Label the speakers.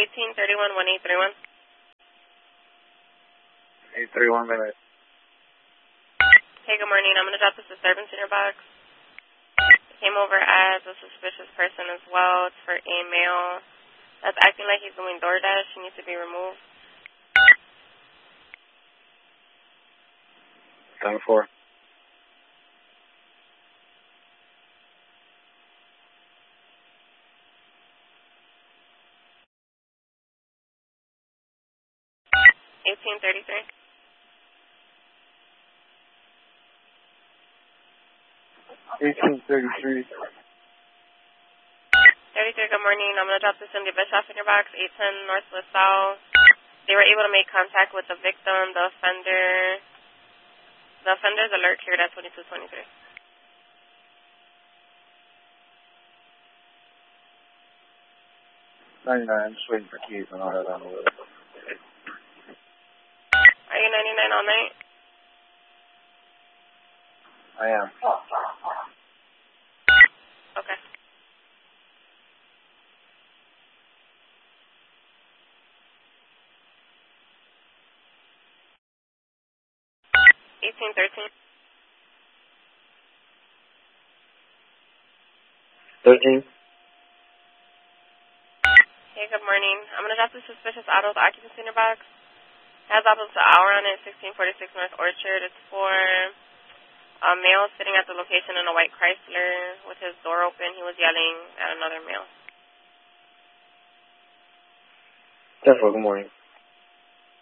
Speaker 1: 1831-1831.
Speaker 2: 831 minutes.
Speaker 1: Hey, good morning. I'm going to drop this disturbance in your box. It came over as a suspicious person as well. It's for a male that's acting like he's doing DoorDash. He needs to be removed.
Speaker 2: 7-4.
Speaker 1: Eighteen
Speaker 2: 1833.
Speaker 1: 33, good morning. I'm going to drop this in the Bischoff in your box, 810 North LaSalle. They were able to make contact with the victim, the offender. The offender's alert cleared at 2223.
Speaker 2: 99, I'm just waiting for keys and I'll head on over.
Speaker 1: Are you 99 all night?
Speaker 2: I am.
Speaker 1: Okay. Eighteen 13.
Speaker 2: 13.
Speaker 1: Hey, good morning. I'm going to drop the suspicious auto with occupancy in your box. It has up to hour on it, 1646 North Orchard. It's for a male sitting at the location in a white Chrysler with his door open. He was yelling at another male.
Speaker 2: 10-4, good morning.